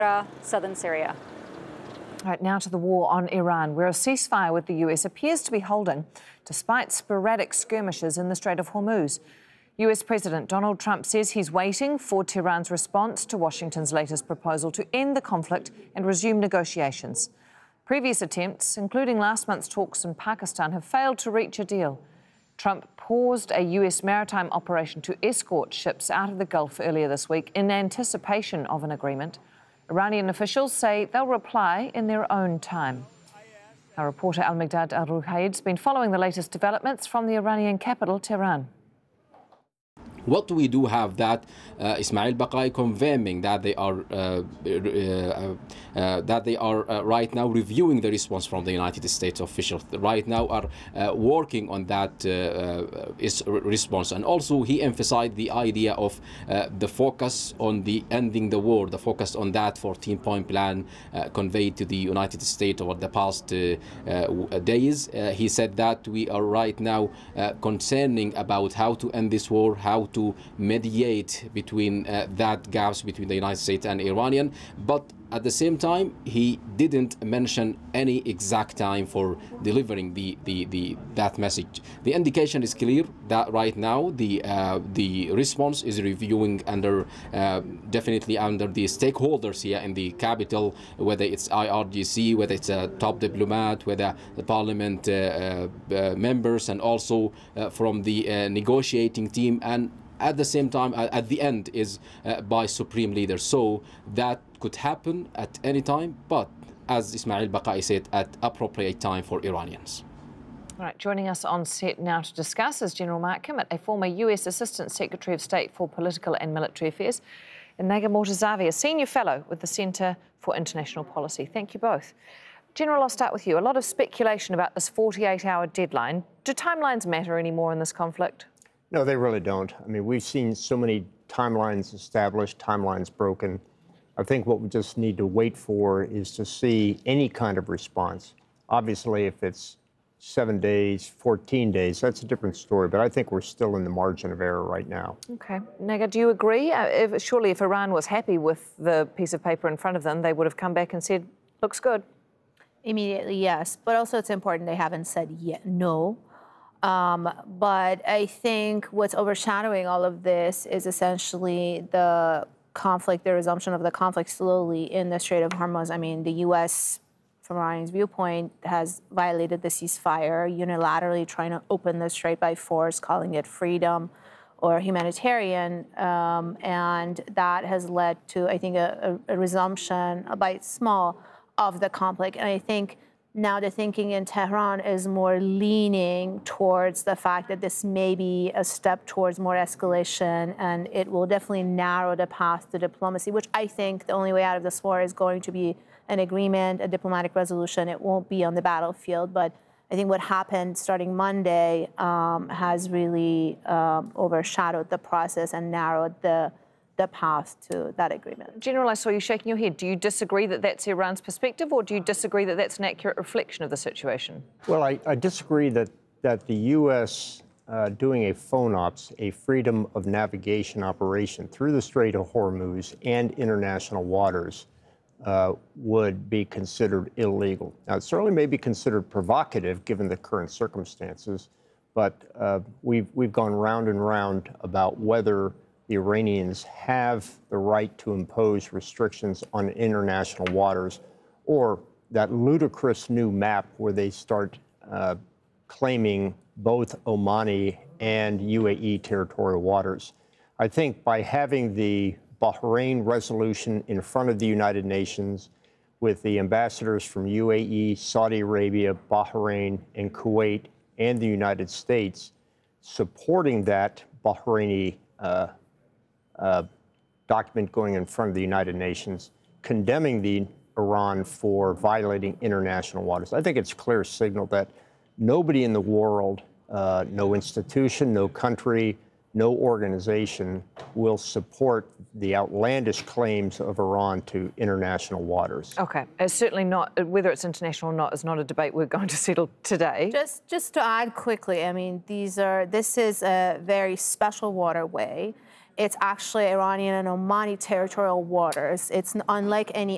southern Syria. All right, now to the war on Iran, where a ceasefire with the US appears to be holding, despite sporadic skirmishes in the Strait of Hormuz. US President Donald Trump says he's waiting for Tehran's response to Washington's latest proposal to end the conflict and resume negotiations. Previous attempts, including last month's talks in Pakistan, have failed to reach a deal. Trump paused a US maritime operation to escort ships out of the Gulf earlier this week in anticipation of an agreement. Iranian officials say they'll reply in their own time. Our reporter Al-Migdad Al-Ruhaid's been following the latest developments from the Iranian capital, Tehran. What we do have that Ismail Baqai confirming that they are right now reviewing the response from the United States officials. Right now are working on that response, and also he emphasized the idea of the focus on the ending the war, the focus on that 14-point plan conveyed to the United States over the past days. He said that we are right now concerning about how to end this war, how to mediate between that gaps between the United States and Iranian, but at the same time he didn't mention any exact time for delivering that message. The indication is clear that right now the response is reviewing under definitely under the stakeholders here in the capital, whether it's IRGC, whether it's a top diplomat, whether the parliament members, and also from the negotiating team, and at the same time, at the end, is by supreme leaders. So that could happen at any time, but as Ismail Baqai said, at appropriate time for Iranians. All right, joining us on set now to discuss is General Mark Kimmitt, a former US Assistant Secretary of State for Political and Military Affairs, and Naga Mortazavi, a Senior Fellow with the Centre for International Policy. Thank you both. General, I'll start with you. A lot of speculation about this 48-hour deadline. Do timelines matter anymore in this conflict? No, they really don't. I mean, we've seen so many timelines established, timelines broken. I think what we just need to wait for is to see any kind of response. Obviously, if it's 7 days, 14 days, that's a different story. But I think we're still in the margin of error right now. OK. Naga, do you agree? Surely if Iran was happy with the piece of paper in front of them, they would have come back and said, looks good. Immediately, yes. But also it's important they haven't said yet no. But I think what's overshadowing all of this is essentially the conflict, the resumption of the conflict slowly in the Strait of Hormuz. I mean, the U.S., from Iranian's viewpoint, has violated the ceasefire, unilaterally trying to open the strait by force, calling it freedom or humanitarian. And that has led to, I think, a resumption, albeit small, of the conflict. And I think now the thinking in Tehran is more leaning towards the fact that this may be a step towards more escalation, and it will definitely narrow the path to diplomacy, which I think the only way out of this war is going to be an agreement, a diplomatic resolution. It won't be on the battlefield, but I think what happened starting Monday has really overshadowed the process and narrowed the path to that agreement. General, I saw you shaking your head. Do you disagree that that's Iran's perspective, or do you disagree that that's an accurate reflection of the situation? Well, I disagree that the U.S. Doing a FONOPS, a freedom of navigation operation through the Strait of Hormuz and international waters would be considered illegal. Now, it certainly may be considered provocative given the current circumstances, but we've gone round and round about whether the Iranians have the right to impose restrictions on international waters, or that ludicrous new map where they start claiming both Omani and UAE territorial waters. I think by having the Bahrain resolution in front of the United Nations with the ambassadors from UAE, Saudi Arabia, Bahrain, and Kuwait, and the United States supporting that Bahraini document going in front of the United Nations, condemning Iran for violating international waters. I think it's a clear signal that nobody in the world, no institution, no country, no organization will support the outlandish claims of Iran to international waters. OK. It's certainly not, whether it's international or not, is not a debate we're going to settle today. Just to add quickly, I mean, this is a very special waterway. It's actually Iranian and Omani territorial waters. It's unlike any